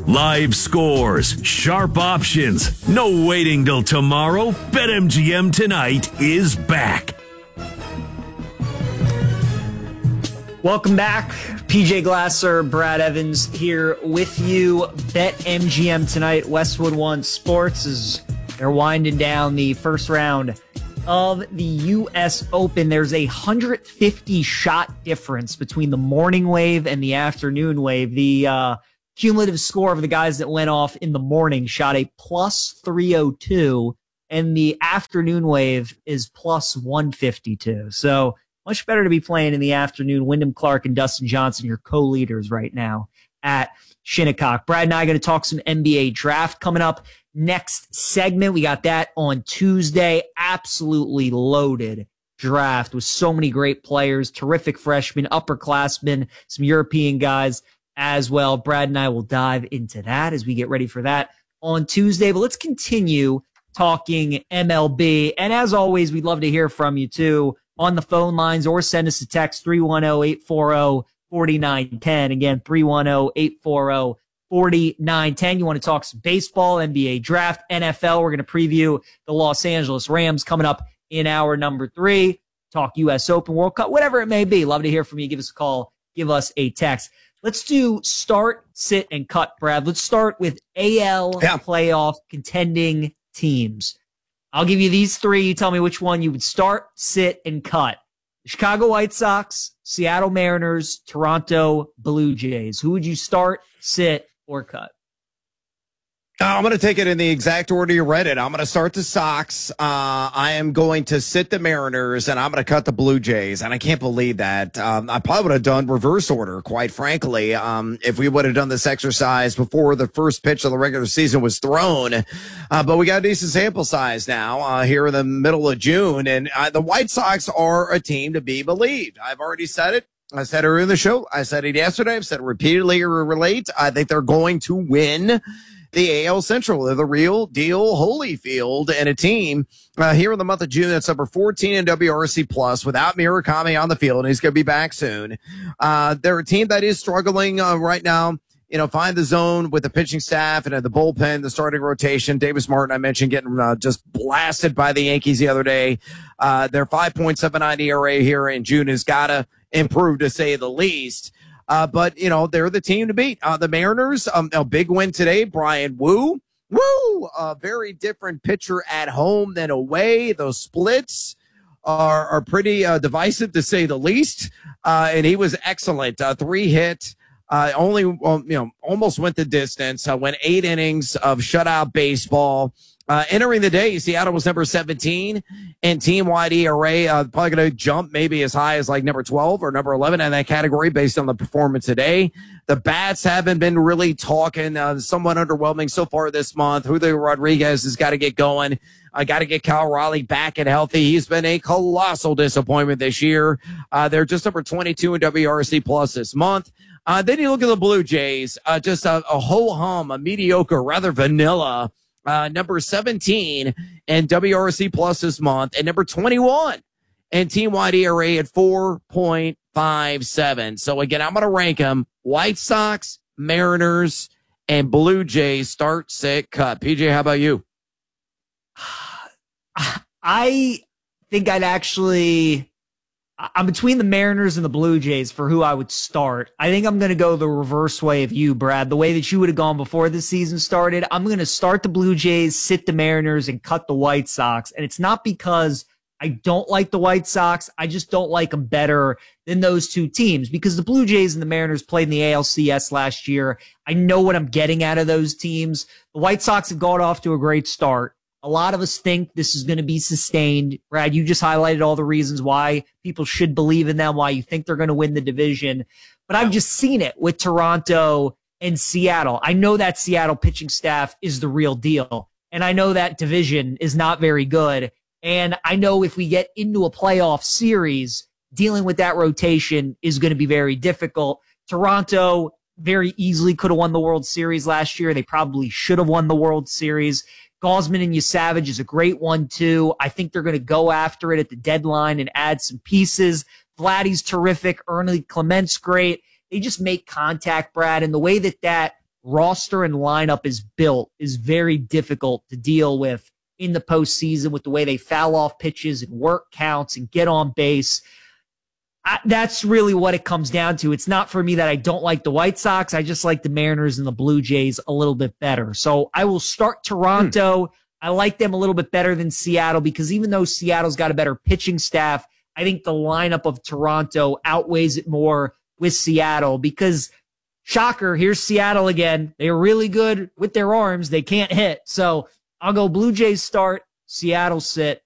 Live scores, sharp options, no waiting till tomorrow. BetMGM Tonight is back. Welcome back. PJ Glasser, Brad Evans here with you. BetMGM Tonight, Westwood One Sports, as they're winding down the first round of the U.S. Open. There's a 150 shot difference between the morning wave and the afternoon wave. The cumulative score of the guys that went off in the morning shot a plus 302, and the afternoon wave is plus 152. So much better to be playing in the afternoon. Wyndham Clark and Dustin Johnson, your co-leaders right now at Shinnecock. Brad and I are going to talk some NBA draft coming up next segment. We got that on Tuesday. Absolutely loaded draft with so many great players, terrific freshmen, upperclassmen, some European guys as well. Brad and I will dive into that as we get ready for that on Tuesday. But let's continue talking MLB. And as always, we'd love to hear from you too on the phone lines, or send us a text 310-840-4910. Again, 310-840-4910. You want to talk some baseball, NBA draft, NFL. We're going to preview the Los Angeles Rams coming up in hour number 3. Talk U.S. Open, World Cup, whatever it may be. Love to hear from you. Give us a call. Give us a text. Let's do start, sit, and cut, Brad. Let's start with AL playoff contending teams. I'll give you these 3. You tell me which one you would start, sit, and cut. The Chicago White Sox, Seattle Mariners, Toronto Blue Jays. Who would you start, sit, or cut? I'm going to take it in the exact order you read it. I'm going to start the Sox. I am going to sit the Mariners, and I'm going to cut the Blue Jays. And I can't believe that. I probably would have done reverse order, quite frankly, if we would have done this exercise before the first pitch of the regular season was thrown. But we got a decent sample size now here in the middle of June. And the White Sox are a team to be believed. I've already said it. I said it earlier in the show. I said it yesterday. I've said it repeatedly relate. I think they're going to win the AL Central. They're the real deal Holyfield, and a team here in the month of June that's number 14 in WRC plus without Murakami on the field, and he's going to be back soon. They're a team that is struggling right now. You know, find the zone with the pitching staff and the bullpen, the starting rotation. Davis Martin, I mentioned, getting just blasted by the Yankees the other day. Their 5.79 ERA here in June has got to improve, to say the least. But, you know, they're the team to beat. The Mariners, a big win today. Brian Wu, a very different pitcher at home than away. Those splits are pretty divisive, to say the least. And he was excellent. 3-hit, almost went the distance. Went 8 innings of shutout baseball. Entering the day, Seattle was number 17 in team-wide ERA. Probably going to jump maybe as high as like number 12 or number 11 in that category based on the performance today. The bats haven't been really talking, somewhat underwhelming so far this month. Julio Rodriguez has got to get going. I got to get Cal Raleigh back and healthy. He's been a colossal disappointment this year. They're just number 22 in WRC plus this month. Then you look at the Blue Jays, just a ho-hum, a mediocre, rather vanilla number 17 in WRC plus this month, and number 21 in team-wide ERA at 4.57. So again, I'm going to rank them: White Sox, Mariners, and Blue Jays. Start, sit, cut. PJ, how about you? I think I'm between the Mariners and the Blue Jays for who I would start. I think I'm going to go the reverse way of you, Brad, the way that you would have gone before the season started. I'm going to start the Blue Jays, sit the Mariners, and cut the White Sox. And it's not because I don't like the White Sox. I just don't like them better than those two teams, because the Blue Jays and the Mariners played in the ALCS last year. I know what I'm getting out of those teams. The White Sox have gone off to a great start. A lot of us think this is going to be sustained. Brad, you just highlighted all the reasons why people should believe in them, why you think they're going to win the division. But I've just seen it with Toronto and Seattle. I know that Seattle pitching staff is the real deal. And I know that division is not very good. And I know if we get into a playoff series, dealing with that rotation is going to be very difficult. Toronto very easily could have won the World Series last year. They probably should have won the World Series. Gausman and Yusavage is a great one, too. I think they're going to go after it at the deadline and add some pieces. Vladdy's terrific. Ernie Clement's great. They just make contact, Brad. And the way that roster and lineup is built is very difficult to deal with in the postseason with the way they foul off pitches and work counts and get on base. That's really what it comes down to. It's not for me that I don't like the White Sox. I just like the Mariners and the Blue Jays a little bit better. So I will start Toronto. I like them a little bit better than Seattle because even though Seattle's got a better pitching staff, I think the lineup of Toronto outweighs it more with Seattle because, shocker, here's Seattle again. They're really good with their arms. They can't hit. So I'll go Blue Jays start, Seattle sit,